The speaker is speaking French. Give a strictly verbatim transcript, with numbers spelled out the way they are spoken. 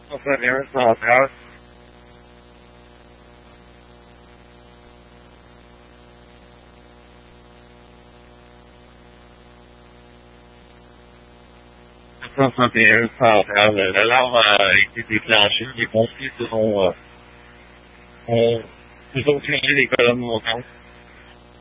soixante et un central. soixante et un central. L'alarme a été déclenchée. Les pompiers seront, euh, ont, ils ont créé les colonnes montantes.